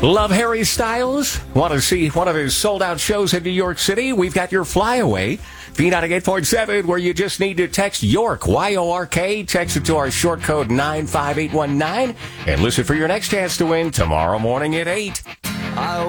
Love Harry Styles? Want to see one of his sold-out shows in New York City? We've got your flyaway, V98.7, where you just need to text YORK, Y-O-R-K. Text it to our short code 95819 and listen for your next chance to win tomorrow morning at 8.